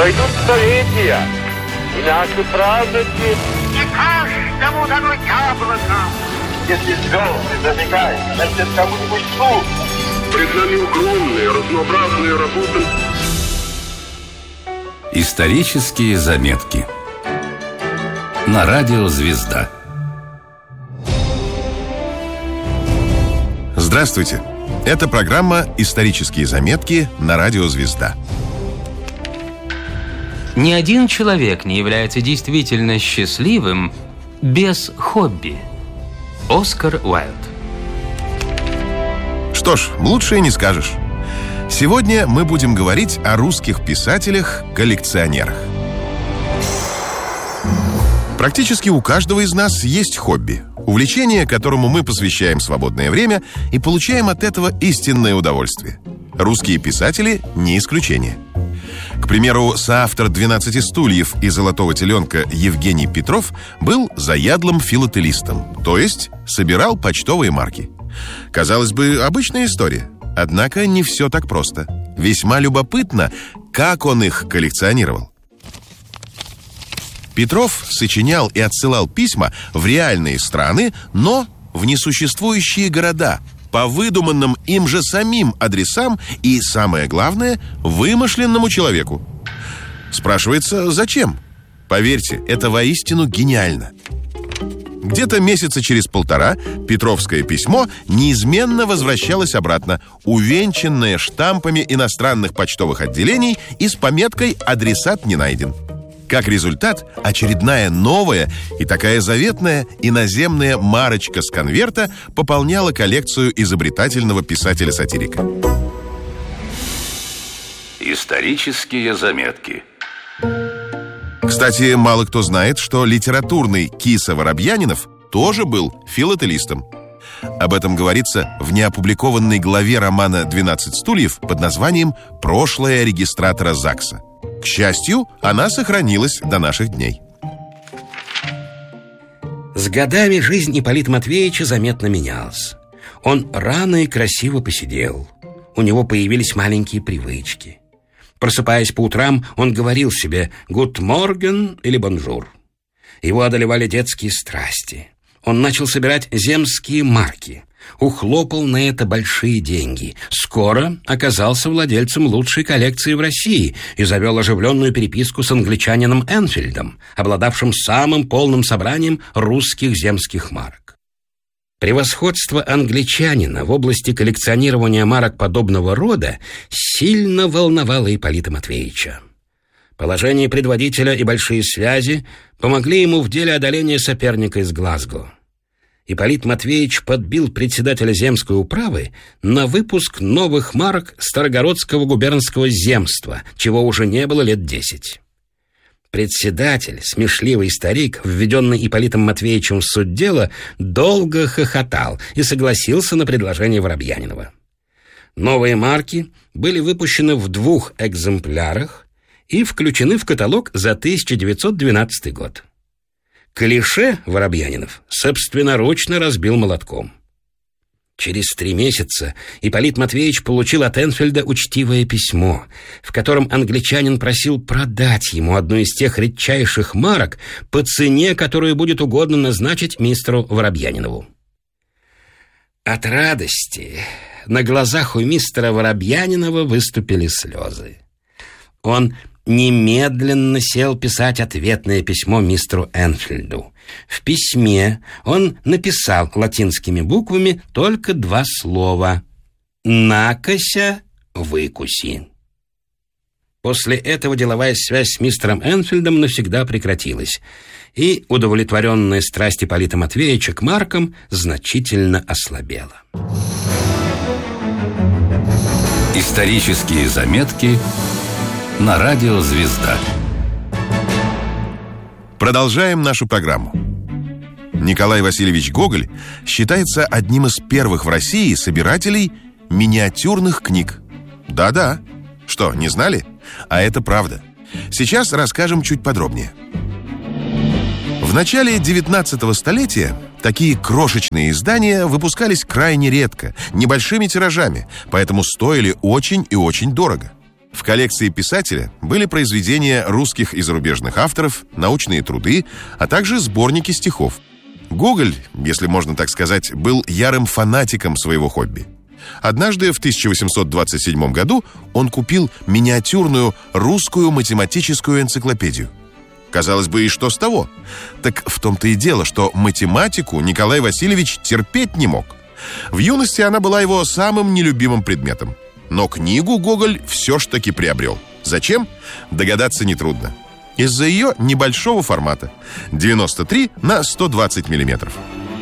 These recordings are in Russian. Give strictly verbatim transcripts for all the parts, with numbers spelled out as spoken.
Пройдут столетия, и наши праздники... Не каждому дано яблоко. Если звезды зажигают, значит, кому-нибудь слух. Пред нами огромные, разнообразные работы. Исторические заметки. На радио «Звезда». Здравствуйте. Это программа «Исторические заметки» на радио «Звезда». Ни один человек не является действительно счастливым без хобби. Оскар Уайльд. Что ж, лучше и не скажешь. Сегодня мы будем говорить о русских писателях-коллекционерах. Практически у каждого из нас есть хобби. Увлечение, которому мы посвящаем свободное время и получаем от этого истинное удовольствие. Русские писатели не исключение. К примеру, соавтор «двенадцати стульев» и «Золотого теленка» Евгений Петров был заядлым филателистом, то есть собирал почтовые марки. Казалось бы, обычная история. Однако не все так просто. Весьма любопытно, как он их коллекционировал. Петров сочинял и отсылал письма в реальные страны, но в несуществующие города, по выдуманным им же самим адресам и, самое главное, вымышленному человеку. Спрашивается, зачем? Поверьте, это воистину гениально. Где-то месяца через полтора петровское письмо неизменно возвращалось обратно, увенчанное штампами иностранных почтовых отделений и с пометкой «Адресат не найден». Как результат, очередная новая и такая заветная иноземная марочка с конверта пополняла коллекцию изобретательного писателя-сатирика. Исторические заметки. Кстати, мало кто знает, что литературный Киса Воробьянинов тоже был филателистом. Об этом говорится в неопубликованной главе романа «двенадцать стульев» под названием «Прошлое регистратора ЗАГСа». К счастью, она сохранилась до наших дней. С годами жизнь Ипполита Матвеевича заметно менялась. Он рано и красиво посидел. У него появились маленькие привычки. Просыпаясь по утрам, он говорил себе «Гут морген» или «Бонжур». Его одолевали детские страсти. Он начал собирать земские марки. Ухлопал на это большие деньги. Скоро оказался владельцем лучшей коллекции в России и завел оживленную переписку с англичанином Энфильдом, обладавшим самым полным собранием русских земских марок. Превосходство англичанина в области коллекционирования марок подобного рода сильно волновало Ипполита Матвеевича. Положение предводителя и большие связи помогли ему в деле одоления соперника из Глазго. Ипполит Матвеевич подбил председателя земской управы на выпуск новых марок Старогородского губернского земства, чего уже не было лет десять. Председатель, смешливый старик, введенный Ипполитом Матвеевичем в суть дела, долго хохотал и согласился на предложение Воробьянинова. Новые марки были выпущены в двух экземплярах и включены в каталог за тысяча девятьсот двенадцатый год. Клише Воробьянинов собственноручно разбил молотком. Через три месяца Ипполит Матвеевич получил от Энфильда учтивое письмо, в котором англичанин просил продать ему одну из тех редчайших марок по цене, которую будет угодно назначить мистеру Воробьянинову. От радости на глазах у мистера Воробьянинова выступили слезы. Он немедленно сел писать ответное письмо мистеру Энфильду. В письме он написал латинскими буквами только два слова «накося выкуси». После этого деловая связь с мистером Энфильдом навсегда прекратилась, и удовлетворенная страсть Ипполита Матвеевича к маркам значительно ослабела. Исторические заметки на радио «Звезда». Продолжаем нашу программу. Николай Васильевич Гоголь считается одним из первых в России собирателей миниатюрных книг. Да-да. Что, не знали? А это правда. Сейчас расскажем чуть подробнее. В начале девятнадцатого столетия такие крошечные издания выпускались крайне редко, небольшими тиражами, поэтому стоили очень и очень дорого. В коллекции писателя были произведения русских и зарубежных авторов, научные труды, а также сборники стихов. Гоголь, если можно так сказать, был ярым фанатиком своего хобби. Однажды в тысяча восемьсот двадцать седьмом году он купил миниатюрную русскую математическую энциклопедию. Казалось бы, и что с того? Так в том-то и дело, что математику Николай Васильевич терпеть не мог. В юности она была его самым нелюбимым предметом. Но книгу Гоголь все ж таки приобрел. Зачем? Догадаться нетрудно. Из-за ее небольшого формата – девяносто три на сто двадцать миллиметров.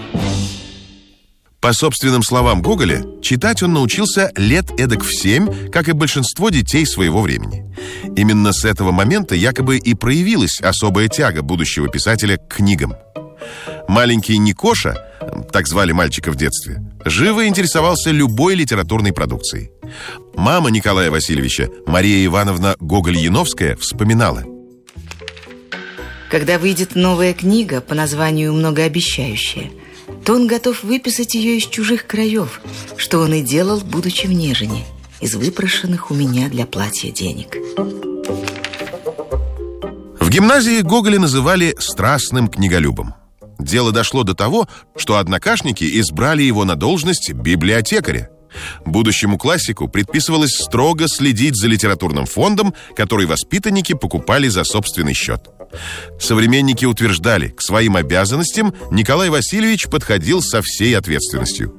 По собственным словам Гоголя, читать он научился лет эдак в семь, как и большинство детей своего времени. Именно с этого момента якобы и проявилась особая тяга будущего писателя к книгам. Маленький Никоша, так звали мальчика в детстве, живо интересовался любой литературной продукцией. Мама Николая Васильевича, Мария Ивановна Гоголь-Яновская, вспоминала: когда выйдет новая книга по названию многообещающая, то он готов выписать ее из чужих краев, что он и делал, будучи в Нежине, из выпрошенных у меня для платья денег. В гимназии Гоголя называли страстным книголюбом. Дело дошло до того, что однокашники избрали его на должность библиотекаря. Будущему классику предписывалось строго следить за литературным фондом, который воспитанники покупали за собственный счет. Современники утверждали, к своим обязанностям Николай Васильевич подходил со всей ответственностью.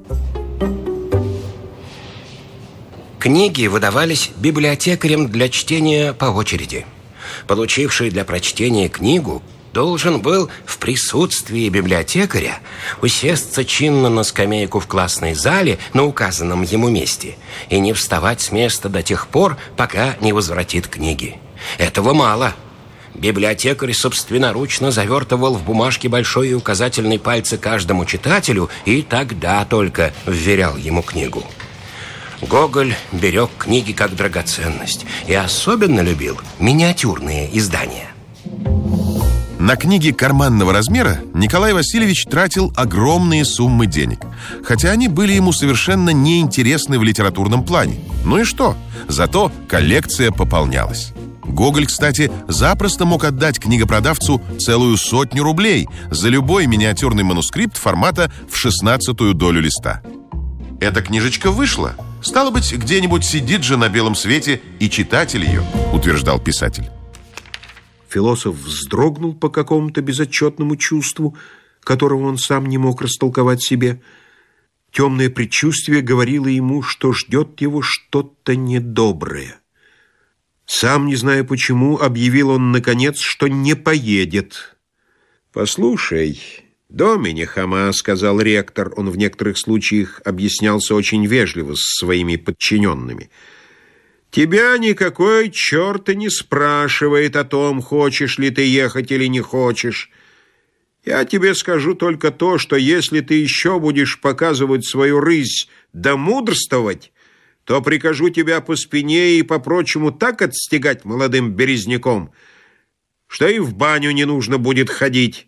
Книги выдавались библиотекарям для чтения по очереди. Получивший для прочтения книгу должен был в присутствии библиотекаря усесться чинно на скамейку в классной зале на указанном ему месте и не вставать с места до тех пор, пока не возвратит книги. Этого мало. Библиотекарь собственноручно завертывал в бумажке большой и указательный пальцы каждому читателю и тогда только вверял ему книгу. Гоголь берег книги как драгоценность и особенно любил миниатюрные издания. На книги карманного размера Николай Васильевич тратил огромные суммы денег, хотя они были ему совершенно неинтересны в литературном плане. Ну и что? Зато коллекция пополнялась. Гоголь, кстати, запросто мог отдать книгопродавцу целую сотню рублей за любой миниатюрный манускрипт формата в шестнадцатую долю листа. Эта книжечка вышла. Стало быть, где-нибудь сидит же на белом свете и читатель ее, утверждал писатель. Философ вздрогнул по какому-то безотчетному чувству, которого он сам не мог растолковать себе. Темное предчувствие говорило ему, что ждет его что-то недоброе. Сам, не зная почему, объявил он, наконец, что не поедет. «Послушай, Домине Хома, — сказал ректор, — он в некоторых случаях объяснялся очень вежливо с своими подчиненными, — тебя никакой черт и не спрашивает о том, хочешь ли ты ехать или не хочешь. Я тебе скажу только то, что если ты еще будешь показывать свою рысь да мудрствовать, то прикажу тебя по спине и по-прочему так отстегать молодым березняком, что и в баню не нужно будет ходить».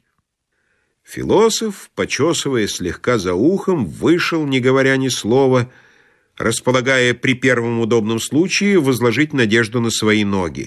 Философ, почесывая слегка за ухом, вышел, не говоря ни слова, располагая при первом удобном случае возложить надежду на свои ноги.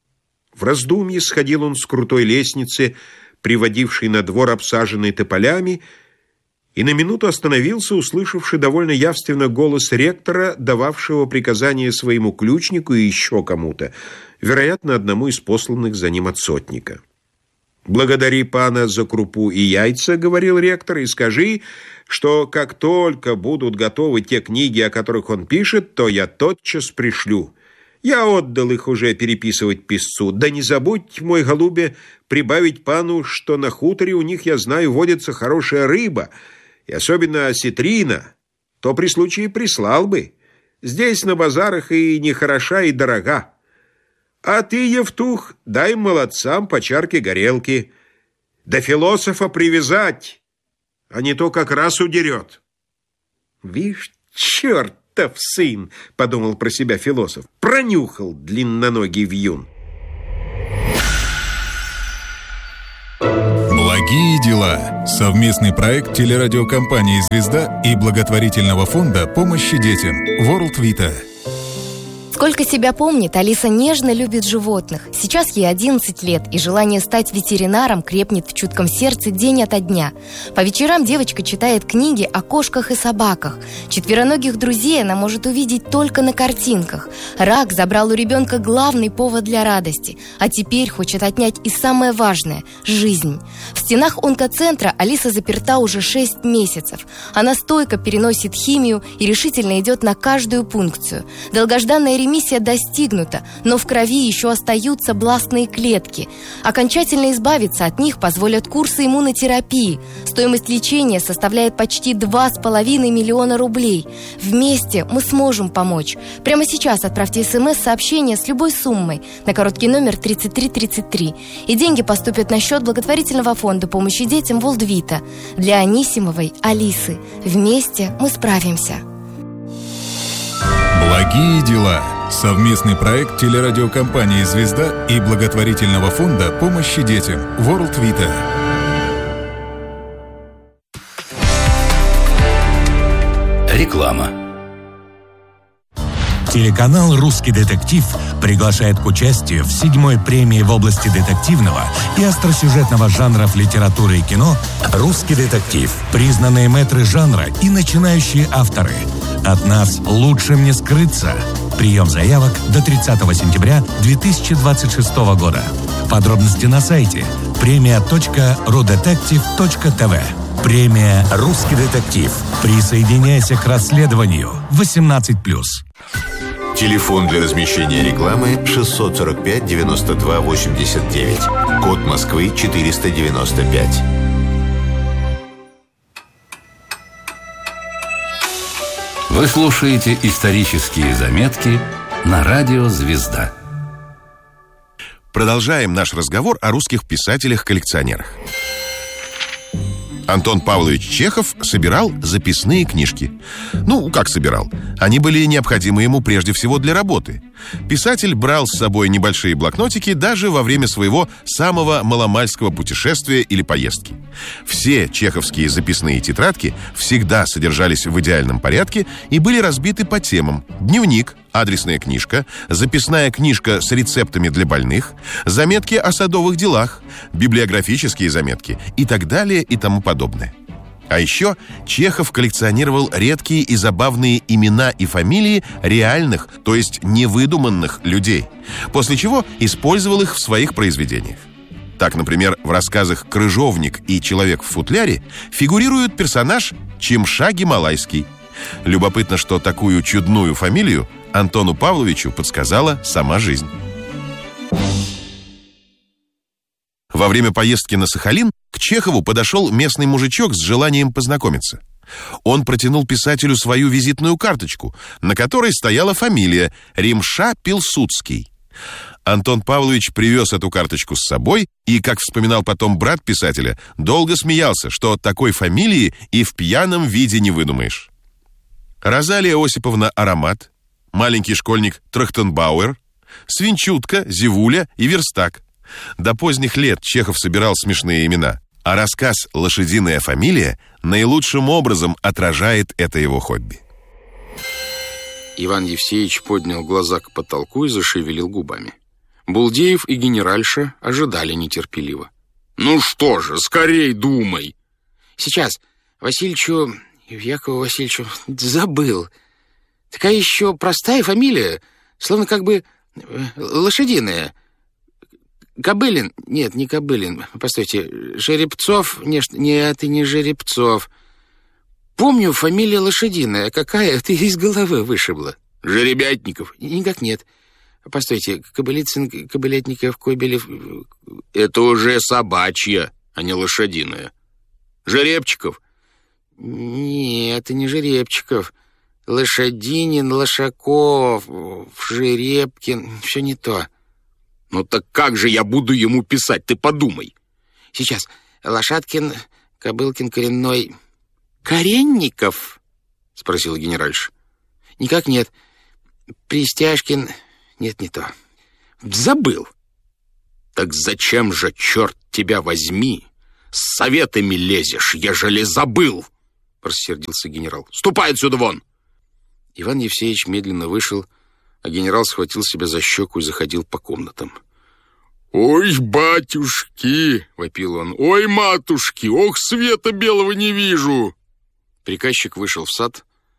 В раздумье сходил он с крутой лестницы, приводившей на двор, обсаженный тополями, и на минуту остановился, услышавший довольно явственно голос ректора, дававшего приказание своему ключнику и еще кому-то, вероятно, одному из посланных за ним от сотника. «Благодари пана за крупу и яйца, — говорил ректор, — и скажи, что как только будут готовы те книги, о которых он пишет, то я тотчас пришлю. Я отдал их уже переписывать писцу. Да не забудь, мой голубе, прибавить пану, что на хуторе у них, я знаю, водится хорошая рыба, и особенно осетрина, то при случае прислал бы. Здесь на базарах и не хороша, и дорога. А ты, Евтух, дай молодцам по чарке горелки. Да философа привязать, а не то как раз удерет». «Вишь, чертов сын, — подумал про себя философ, — пронюхал длинноногий вьюн». Благие дела. Совместный проект телерадиокомпании «Звезда» и благотворительного фонда помощи детям World Vita. Сколько себя помнит, Алиса нежно любит животных. Сейчас ей одиннадцать лет, и желание стать ветеринаром крепнет в чутком сердце день ото дня. По вечерам девочка читает книги о кошках и собаках. Четвероногих друзей она может увидеть только на картинках. Рак забрал у ребенка главный повод для радости, а теперь хочет отнять и самое важное – жизнь. В стенах онкоцентра Алиса заперта уже шесть месяцев. Она стойко переносит химию и решительно идет на каждую пункцию. Долгожданная ремиссия достигнута, но в крови еще остаются бластные клетки. Окончательно избавиться от них позволят курсы иммунотерапии. Стоимость лечения составляет почти два с половиной миллиона рублей. Вместе мы сможем помочь. Прямо сейчас отправьте смс-сообщение с любой суммой на короткий номер тридцать три тридцать три, и деньги поступят на счет благотворительного фонда помощи детям Волдвита для Анисимовой Алисы. Вместе мы справимся. Благие дела. Совместный проект телерадиокомпании «Звезда» и благотворительного фонда помощи детям World Vita. Реклама. Телеканал «Русский детектив» приглашает к участию в седьмой премии в области детективного и остросюжетного жанров литературы и кино «Русский детектив». Признанные мэтры жанра и начинающие авторы. От нас лучшим не скрыться. Прием заявок до тридцатого сентября две тысячи двадцать шестого года. Подробности на сайте премия точка рудетектив точка тв. Премия «Русский детектив». Присоединяйся к расследованию. восемнадцать плюс. Телефон для размещения рекламы шестьсот сорок пять девяносто два восемьдесят девять. Код Москвы четыреста девяносто пять. Вы слушаете исторические заметки на радио «Звезда». Продолжаем наш разговор о русских писателях-коллекционерах. Антон Павлович Чехов собирал записные книжки. Ну, как собирал? Они были необходимы ему прежде всего для работы. Писатель брал с собой небольшие блокнотики даже во время своего самого маломальского путешествия или поездки. Все чеховские записные тетрадки всегда содержались в идеальном порядке и были разбиты по темам: дневник, адресная книжка, записная книжка с рецептами для больных, заметки о садовых делах, библиографические заметки и так далее и тому подобное. А еще Чехов коллекционировал редкие и забавные имена и фамилии реальных, то есть невыдуманных людей, после чего использовал их в своих произведениях. Так, например, в рассказах «Крыжовник» и «Человек в футляре» фигурирует персонаж Чимша Гималайский. Любопытно, что такую чудную фамилию Антону Павловичу подсказала сама жизнь. Во время поездки на Сахалин к Чехову подошел местный мужичок с желанием познакомиться. Он протянул писателю свою визитную карточку, на которой стояла фамилия Римша Пилсудский. Антон Павлович привез эту карточку с собой и, как вспоминал потом брат писателя, долго смеялся, что такой фамилии и в пьяном виде не выдумаешь. Розалия Осиповна Аромат, маленький школьник Трахтенбауэр, Свинчутка, Зевуля и Верстак. До поздних лет Чехов собирал смешные имена, а рассказ «Лошадиная фамилия» наилучшим образом отражает это его хобби. Иван Евсеевич поднял глаза к потолку и зашевелил губами. Булдеев и генеральша ожидали нетерпеливо. «Ну что же, скорей думай!» «Сейчас, Васильевичу, Якову Васильевичу, забыл. Такая еще простая фамилия, словно как бы лошадиная. Кобылин? Нет, не Кобылин. Постойте, Жеребцов? Нет, нет, и не Жеребцов. Помню, фамилия лошадиная. Какая? Ты из головы вышибла. Жеребятников? Никак нет. Постойте, Кобылицын, Кобылятников, Кобелев... Это уже собачья, а не лошадиная. Жеребчиков? Нет, и не Жеребчиков. Лошадинин, Лошаков, Жеребкин. Все не то. Ну так как же я буду ему писать? Ты подумай. Сейчас. Лошадкин, Кобылкин, Коренной... Коренников? Спросил генеральша. Никак нет. Пристяжкин... Нет, не то. Забыл. Так зачем же, черт тебя возьми, с советами лезешь, ежели забыл? Рассердился генерал. Ступай отсюда вон! Иван Евсеевич медленно вышел, А генерал схватил себя за щеку и заходил по комнатам. «Ой, батюшки!» — вопил он. «Ой, матушки! Ох, света белого не вижу!» Приказчик вышел в сад,